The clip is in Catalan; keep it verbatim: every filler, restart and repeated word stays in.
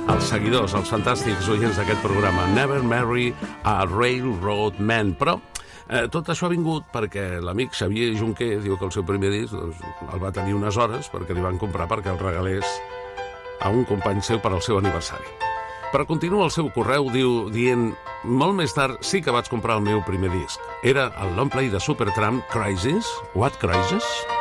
els seguidors, els fantàstics oients d'aquest programa. Never Marry a Railroad Man. Però eh, tot això ha vingut perquè l'amic Xavier Junquer diu que el seu primer disc doncs, el va tenir unes hores perquè li van comprar perquè el regalés a un company seu per al seu aniversari. Però continua el seu correu, diu, dient, molt més tard sí que vaig comprar el meu primer disc. Era el long play de Supertramp, Crisis. What Crisis?